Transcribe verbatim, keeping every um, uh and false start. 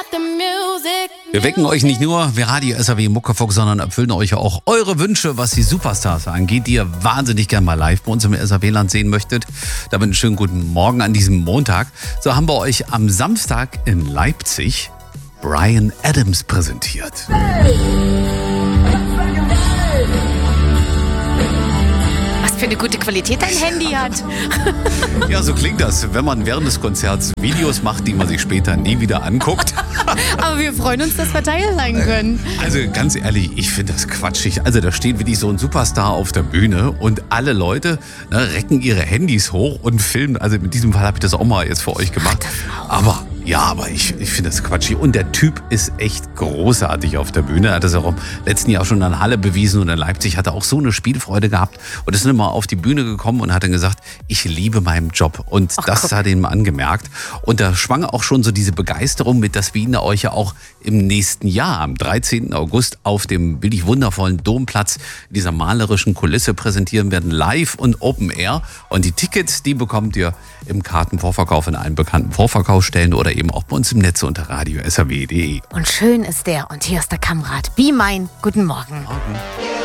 Wir wecken euch nicht nur wie Radio S R W Muckefuck, sondern erfüllen euch auch eure Wünsche, was die Superstars angeht, die ihr wahnsinnig gerne mal live bei uns im S R W-Land sehen möchtet. Damit einen schönen guten Morgen an diesem Montag. So haben wir euch am Samstag in Leipzig Bryan Adams präsentiert. Was für eine gute Qualität dein Handy hat. Ja, so klingt das, wenn man während des Konzerts Videos macht, die man sich später nie wieder anguckt. Aber wir freuen uns, dass wir teilhaben können. Also ganz ehrlich, ich finde das quatschig. Also da steht wirklich so ein Superstar auf der Bühne und alle Leute ne, recken ihre Handys hoch und filmen. Also in diesem Fall habe ich das auch mal jetzt für euch gemacht. Aber ja, aber ich, ich finde das quatschig. Und der Typ ist echt großartig auf der Bühne. Er hat das auch im letzten Jahr schon in Halle bewiesen und in Leipzig hat er auch so eine Spielfreude gehabt und ist dann immer auf die Bühne gekommen und hat dann gesagt, ich liebe meinen Job. Und Ach, das guck. hat ihn angemerkt. Und da schwang auch schon so diese Begeisterung mit, dass wir ihn euch ja auch im nächsten Jahr, am dreizehnten August, auf dem wirklich wundervollen Domplatz dieser malerischen Kulisse präsentieren werden, live und Open Air. Und die Tickets, die bekommt ihr im Kartenvorverkauf in allen bekannten Vorverkaufsstellen oder eben auch bei uns im Netz unter radio s r w punkt d e. Und schön ist der. Und hier ist der Kamerad. Be Mine. Guten Morgen. Morgen.